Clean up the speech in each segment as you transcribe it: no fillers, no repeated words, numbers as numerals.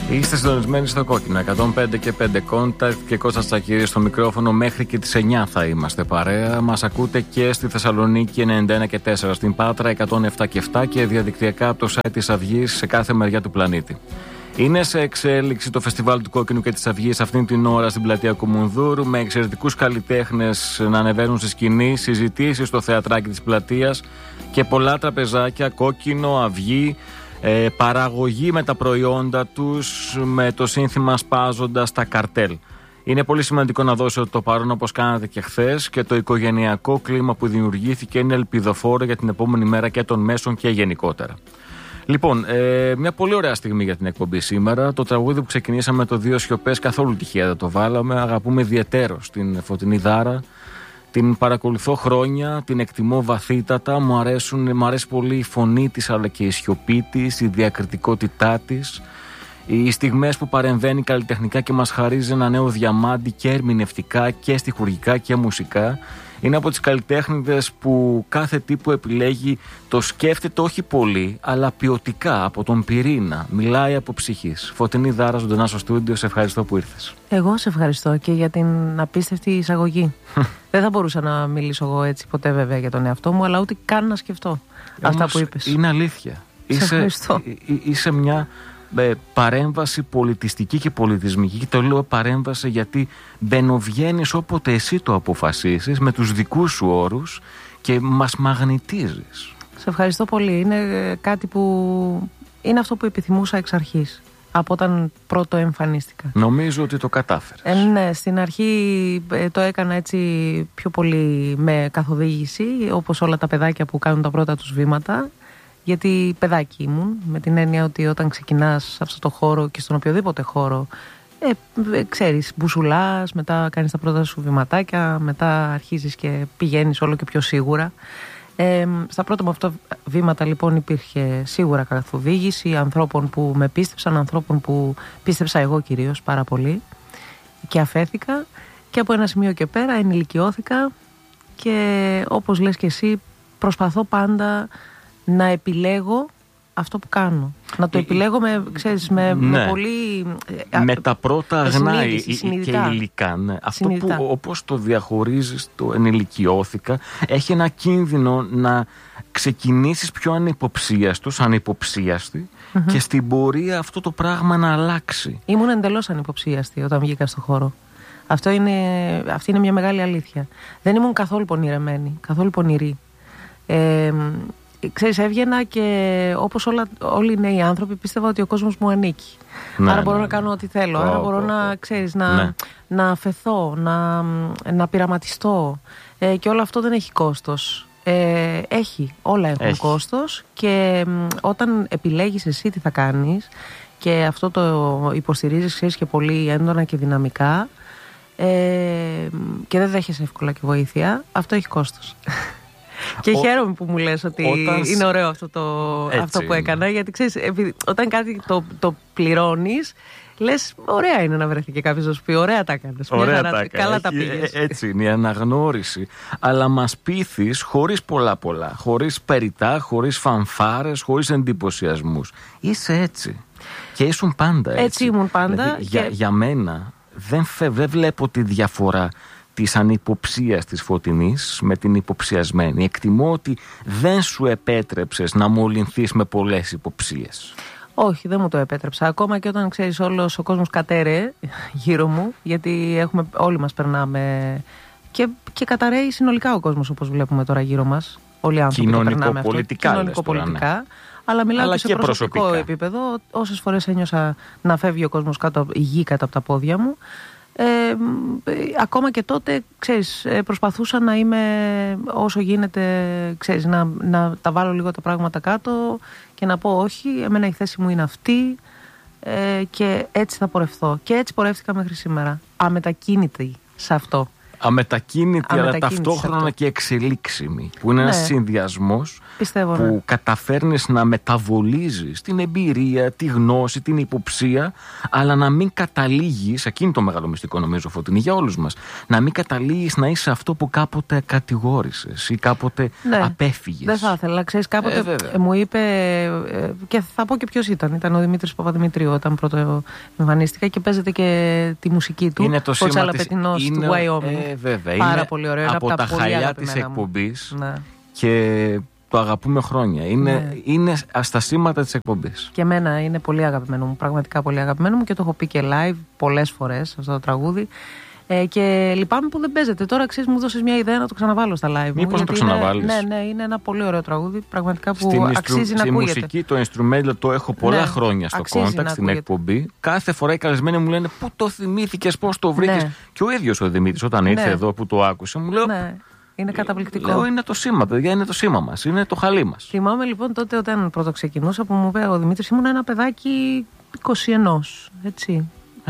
Είστε συντονισμένοι στο Κόκκινο 105 και 5 Contact και Κώστας Τσακίρης στο μικρόφωνο. Μέχρι και τις 9 θα είμαστε παρέα. Μας ακούτε και στη Θεσσαλονίκη 91 και 4, στην Πάτρα 107 και 7 και διαδικτυακά από το site της Αυγής σε κάθε μεριά του πλανήτη. Είναι σε εξέλιξη το φεστιβάλ του Κόκκινου και της Αυγής αυτήν την ώρα στην πλατεία Κουμουνδούρου, με εξαιρετικούς καλλιτέχνες να ανεβαίνουν στη σκηνή, συζητήσεις στο θεατράκι της πλατείας και πολλά τραπεζάκια, κόκκινο, αυγή. Παραγωγή με τα προϊόντα τους, με το σύνθημα σπάζοντας τα καρτέλ. Είναι πολύ σημαντικό να δώσω το παρόν όπως κάνατε και χθες, και το οικογενειακό κλίμα που δημιουργήθηκε είναι ελπιδοφόρο για την επόμενη μέρα και των μέσων και γενικότερα. Λοιπόν, μια πολύ ωραία στιγμή για την εκπομπή σήμερα. Το τραγούδι που ξεκινήσαμε, το Δύο Σιωπές, καθόλου τυχαία δεν το βάλαμε. Αγαπούμε ιδιαιτέρως την Φωτεινή Δάρα. Την παρακολουθώ χρόνια, την εκτιμώ βαθύτατα, μου αρέσει πολύ η φωνή της αλλά και η σιωπή της, η διακριτικότητά της, οι στιγμές που παρεμβαίνει καλλιτεχνικά και μας χαρίζει ένα νέο διαμάντι και ερμηνευτικά και στιχουργικά και μουσικά. Είναι από τις καλλιτέχνηδες που κάθε τι που επιλέγει το σκέφτεται όχι πολύ, αλλά ποιοτικά, από τον πυρήνα. Μιλάει από ψυχής. Φωτεινή Δάρα, ζωντανά στο στούντιο, σε ευχαριστώ που ήρθες. Εγώ σε ευχαριστώ και για την απίστευτη εισαγωγή. Δεν θα μπορούσα να μιλήσω εγώ έτσι ποτέ βέβαια για τον εαυτό μου, αλλά ούτε καν να σκεφτώ αυτά που είπες. Είναι αλήθεια. Είσαι μια παρέμβαση πολιτιστική και πολιτισμική, και το λέω παρέμβαση γιατί μπαινοβγαίνεις όποτε εσύ το αποφασίσεις με τους δικούς σου όρους και μας μαγνητίζεις. Σε ευχαριστώ πολύ. Είναι κάτι που είναι αυτό που επιθυμούσα εξ αρχής, από όταν πρώτο εμφανίστηκα. Νομίζω ότι το κατάφερες. Ναι, στην αρχή το έκανα έτσι πιο πολύ με καθοδήγηση, όπως όλα τα παιδάκια που κάνουν τα πρώτα τους βήματα. Γιατί παιδάκι ήμουν, με την έννοια ότι όταν ξεκινάς σε αυτό το χώρο και στον οποιοδήποτε χώρο, ξέρεις, μπουσουλάς, μετά κάνεις τα πρώτα σου βηματάκια, μετά αρχίζεις και πηγαίνεις όλο και πιο σίγουρα. Στα πρώτα μου αυτά βήματα λοιπόν υπήρχε σίγουρα καθοδήγηση ανθρώπων που με πίστεψαν, ανθρώπων που πίστεψα εγώ κυρίως πάρα πολύ, και αφέθηκα, και από ένα σημείο και πέρα ενηλικιώθηκα και όπως λες και εσύ προσπαθώ πάντα να επιλέγω αυτό που κάνω. Να το επιλέγω με πολύ... Με τα πρώτα αγνά και υλικά. Ναι. Αυτό που όπως το διαχωρίζεις, το ενηλικιώθηκα, έχει ένα κίνδυνο να ξεκινήσεις πιο ανυποψίαστη και στην πορεία αυτό το πράγμα να αλλάξει. Ήμουν εντελώς ανυποψίαστη όταν βγήκα στο χώρο. Αυτή είναι μια μεγάλη αλήθεια. Δεν ήμουν καθόλου πονηρεμένη, καθόλου πονηρή. Ξέρεις, έβγαινα και όπως όλοι οι νέοι άνθρωποι πίστευα ότι ο κόσμος μου ανήκει. Άρα μπορώ να κάνω ό,τι θέλω. Άρα μπορώ να αφεθώ, να πειραματιστώ. Και όλο αυτό δεν έχει κόστος. Όλα έχουν κόστος. Και όταν επιλέγεις εσύ τι θα κάνεις, και αυτό το υποστηρίζεις, ξέρεις, και πολύ έντονα και δυναμικά, και δεν δέχεσαι εύκολα και βοήθεια, αυτό έχει κόστος. Και χαίρομαι που μου λες ότι είναι ωραίο αυτό που έκανα, γιατί ξέρεις, όταν κάτι το πληρώνεις, λες ωραία είναι να βρεθεί και κάποιος να σου πει ωραία τα έκανες, καλά τα πήγες. Έτσι είναι η αναγνώριση. Αλλά μας πείθεις χωρίς πολλά, χωρίς περιτά, χωρίς φανφάρες, χωρίς εντυπωσιασμούς. Είσαι έτσι και ήσουν πάντα έτσι. Έτσι ήμουν πάντα. Δηλαδή, για μένα δεν βλέπω τη διαφορά της ανυποψίας της Φωτεινής με την υποψιασμένη. Εκτιμώ ότι δεν σου επέτρεψες να μολυνθείς με πολλές υποψίες. Όχι, δεν μου το επέτρεψα. Ακόμα και όταν, ξέρεις, όλος ο κόσμος κατέρεε γύρω μου, γιατί όλοι μας περνάμε και καταραίει συνολικά ο κόσμος, όπως βλέπουμε τώρα γύρω μας. Όλοι οι άνθρωποι περνάμε αυτό. Κοινωνικοπολιτικά. Αλλά μιλάω και σε προσωπικό επίπεδο. Όσες φορές ένιωσα να φεύγει ο κόσμος η γη κάτω από τα πόδια μου, ακόμα και τότε, ξέρεις, προσπαθούσα να είμαι όσο γίνεται, ξέρεις, να τα βάλω λίγο τα πράγματα κάτω και να πω όχι, εμένα η θέση μου είναι αυτή, και έτσι θα πορευθώ. Και έτσι πορεύτηκα μέχρι σήμερα, αμετακίνητη σε αυτό. Αμετακίνητη, αλλά ταυτόχρονα και εξελίξιμη. Που είναι ένας συνδυασμός που καταφέρνεις να μεταβολίζεις την εμπειρία, τη γνώση, την υποψία, αλλά να μην καταλήγεις, εκείνη το μεγάλο μυστικό νομίζω, Φωτεινή, για όλους μας, να μην καταλήγεις να είσαι αυτό που κάποτε κατηγόρησες ή κάποτε απέφυγες. Δεν θα ήθελα, ξέρεις, κάποτε μου είπε, και θα πω και ποιος ήταν ο Δημήτρης Παπαδημητρίου όταν πρώτο εμφανίστηκα και παίζεται και τη μουσική του. Είναι το σήμα της, του Wyoming. Βέβαια, πάρα είναι πολύ ωραίο. από τα χαλιά της εκπομπής και το αγαπούμε χρόνια. Είναι στα σήματα της εκπομπής. Και εμένα είναι πολύ αγαπημένο μου, πραγματικά πολύ αγαπημένο μου, και το έχω πει και live πολλές φορές αυτό το τραγούδι. Και λυπάμαι που δεν παίζεται. Τώρα ξέρεις, μου δώσεις μια ιδέα να το ξαναβάλω στα live. Μήπως να το ξαναβάλεις? Ναι, είναι ένα πολύ ωραίο τραγούδι. Πραγματικά που αξίζει να ακούγεται. Στη μουσική, το instrumental το έχω πολλά χρόνια στο contact, στην εκπομπή. Κάθε φορά οι καλεσμένοι μου λένε πού το θυμήθηκες, πώς το βρήκες. Και ο ίδιος ο Δημήτρης, όταν ήρθε εδώ που το άκουσε, μου λέει. Είναι καταπληκτικό. Λέω, είναι το σήμα, παιδιά, είναι το σήμα μας, είναι το χαλί μας. Θυμάμαι λοιπόν τότε όταν πρώτο ξεκινούσα που μου είπε ο Δημήτρης, ήμουν ένα παιδάκι 21, έτσι.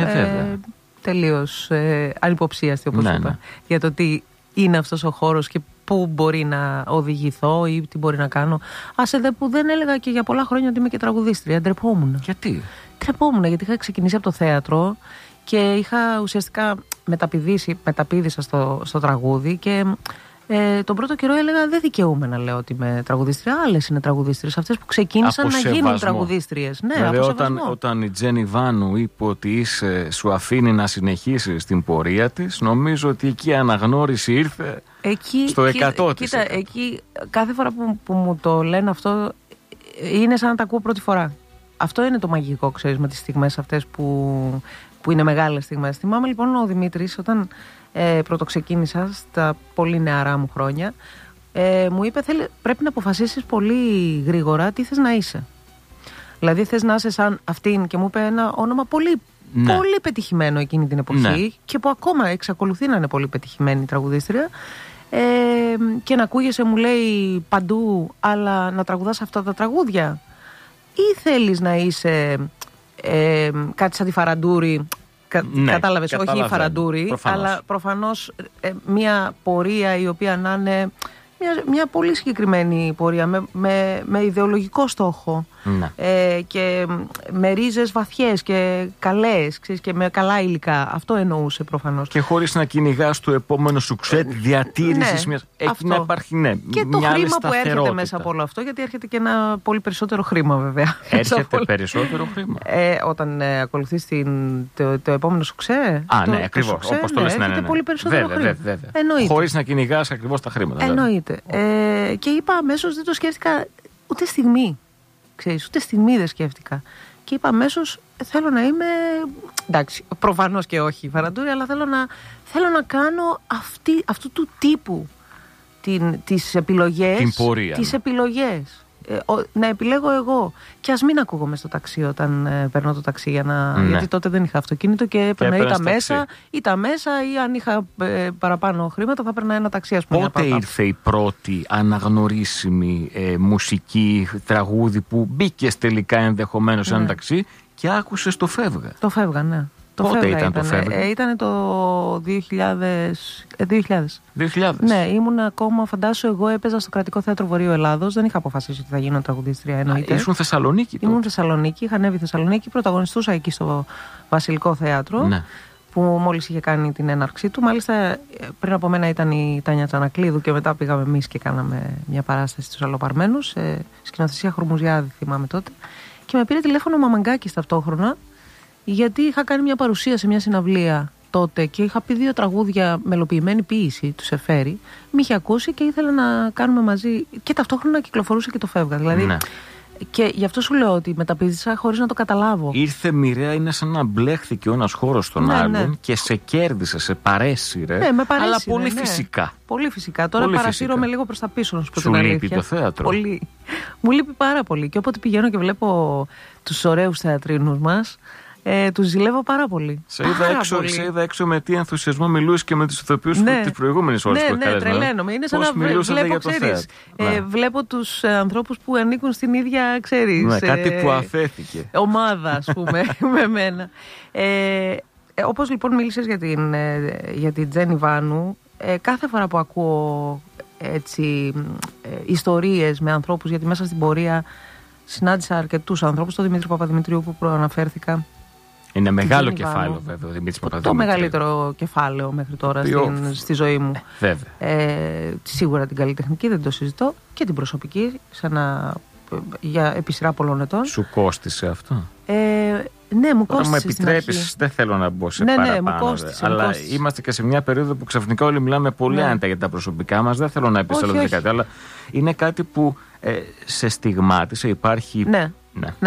Τελείως ανυποψίαστη, όπως είπα, για το τι είναι αυτός ο χώρος και πού μπορεί να οδηγηθώ ή τι μπορεί να κάνω. Άσε δε που δεν έλεγα και για πολλά χρόνια ότι είμαι και τραγουδίστρια. Ντρεπόμουν. Γιατί? Ντρεπόμουν, γιατί είχα ξεκινήσει από το θέατρο και είχα ουσιαστικά μεταπήδησα στο τραγούδι και τον πρώτο καιρό έλεγα δεν δικαιούμαι να λέω ότι είμαι τραγουδίστρια. Άλλες είναι τραγουδίστριες, αυτές που ξεκίνησαν να γίνουν τραγουδίστριες. Ναι, βέβαια, όταν η Τζένι Βάνου είπε ότι σου αφήνει να συνεχίσεις την πορεία της, νομίζω ότι εκεί η αναγνώριση ήρθε στο 100%. Κοίτα, εκεί κάθε φορά που μου το λένε αυτό είναι σαν να τα ακούω πρώτη φορά. Αυτό είναι το μαγικό, ξέρεις, με τις στιγμές αυτές που είναι μεγάλες στιγμές. Θυμάμαι λοιπόν ο Δημήτρης όταν πρωτοξεκίνησα στα πολύ νεαρά μου χρόνια, μου είπε πρέπει να αποφασίσεις πολύ γρήγορα τι θες να είσαι. Δηλαδή θες να είσαι σαν αυτήν, και μου είπε ένα όνομα πολύ πετυχημένο εκείνη την εποχή και που ακόμα εξακολουθεί να είναι πολύ πετυχημένη τραγουδίστρια, και να ακούγεσαι, μου λέει, παντού, αλλά να τραγουδάς αυτά τα τραγούδια, ή θέλεις να είσαι κάτι σαν τη Φαραντούρη. Κατάλαβες, όχι η Φαραντούρη, αλλά προφανώς μια πορεία η οποία να είναι μια πολύ συγκεκριμένη πορεία με ιδεολογικό στόχο, και με ρίζες βαθιές και καλές, ξέρεις, και με καλά υλικά. Αυτό εννοούσε προφανώς. Και χωρίς να κυνηγάς το επόμενο σουξέ διατήρησης μιας. Έχει να υπάρχει και το χρήμα που έρχεται μέσα από όλο αυτό, γιατί έρχεται και ένα πολύ περισσότερο χρήμα, βέβαια. Έρχεται περισσότερο χρήμα. Όταν ακολουθείς το επόμενο σουξέ. Ναι, ακριβώς. Όπως το λες, έρχεται πολύ περισσότερο χρήμα. Χωρίς να κυνηγάς ακριβώς τα χρήματα. Εννοείται. Και είπα αμέσως, δεν το σκέφτηκα ούτε στιγμή. Ξέρεις, ούτε στιγμή δεν σκέφτηκα. Και είπα αμέσως, θέλω να είμαι. Εντάξει, προφανώς και όχι η Φαραντούρη, αλλά θέλω να κάνω αυτού του τύπου τις επιλογές. Την πορεία. Τις επιλογές. Να επιλέγω εγώ. Και ας μην ακούγομαι στο ταξί όταν παίρνω το ταξί, γιατί τότε δεν είχα αυτοκίνητο και έπαιρνα ή τα μέσα, ή αν είχα παραπάνω χρήματα θα έπαιρνα ένα ταξί, ας πούμε. Πότε ήρθε η πρώτη αναγνωρίσιμη μουσική, τραγούδι που μπήκες τελικά ενδεχομένως σε ένα ταξί και άκουσες το Φεύγα? Το Φεύγα, ναι. Πότε ήταν το Φεύγα? Ήταν το 2000. Ναι, ήμουν ακόμα, φαντάσου, εγώ έπαιζα στο Κρατικό Θέατρο Βορείου Ελλάδος. Δεν είχα αποφασίσει ότι θα γίνω τραγουδίστρια, εννοείται. Ήσουν Θεσσαλονίκη τότε? Ήμουν Θεσσαλονίκη, είχα ανέβει Θεσσαλονίκη, πρωταγωνιστούσα εκεί στο Βασιλικό Θέατρο, που μόλις είχε κάνει την έναρξή του. Μάλιστα, πριν από μένα ήταν η Τάνια Τσανακλείδου και μετά πήγαμε εμείς και κάναμε μια παράσταση στους Αλλοπαρμένους, σκηνοθεσία Χουρμουζιάδη, θυμάμαι τότε. Και με πήρε τηλέφωνο ο Μαμαγκάκης ταυτόχρονα, γιατί είχα κάνει μια παρουσία σε μια συναυλία τότε και είχα πει 2 τραγούδια μελοποιημένη ποίηση του Σεφέρη. Μ' είχε ακούσει και ήθελε να κάνουμε μαζί, και ταυτόχρονα κυκλοφορούσε και το Φεύγα. Δηλαδή, και γι' αυτό σου λέω ότι μεταπήδησα χωρίς να το καταλάβω. Ήρθε μοιραία, είναι σαν να μπλέχθηκε ο ένας χώρος στον άλλον και σε κέρδισε, σε παρέσυρε. Αλλά πολύ φυσικά. Πολύ φυσικά. Τώρα παρασύρωμαι λίγο προς τα πίσω, να σου πω την αλήθεια. Σου λείπει το θέατρο? Πολύ. Μου λείπει πάρα πολύ. Και όποτε πηγαίνω και βλέπω τους ωραίους θεατρίνους μας, τους ζηλεύω πάρα πολύ. Σε είδα έξω με τι ενθουσιασμό μιλούσε και με τους ηθοποιούς τις προηγούμενες ώρες που έκανες. Ναι, τρελαίνομαι. Είναι σαν να βλέπω, ξέρεις, βλέπω τους ανθρώπους που ανήκουν στην ίδια, ξέρεις, κάτι που αφέθηκε. Ομάδα, ας πούμε, με μένα. Όπως λοιπόν μίλησες για την Τζέννη Βάνου, κάθε φορά που ακούω έτσι, ιστορίες με ανθρώπους, γιατί μέσα στην πορεία συνάντησα αρκετούς ανθρώπους, τον Δημήτρη Παπαδημητρίου που προαναφέρθηκα. Είναι μεγάλο κεφάλαιο, βέβαια, ο Δημήτρης Παπαδημητρίου. Το μεγαλύτερο κεφάλαιο μέχρι τώρα στη ζωή μου. Βέβαια. Σίγουρα την καλλιτεχνική δεν το συζητώ, και την προσωπική, για επί σειρά πολλών ετών. Σου κόστισε αυτό? Ναι, μου κόστησε. Μου επιτρέπεις, δεν θέλω να μπω σε παραπάνω. Μου κόστησε, αλλά είμαστε και σε μια περίοδο που ξαφνικά όλοι μιλάμε πολύ άνετα για τα προσωπικά μας. Δεν θέλω να επιστρέψω σε κάτι, αλλά είναι κάτι που σε στιγμάτισε. Υπάρχει. Ναι.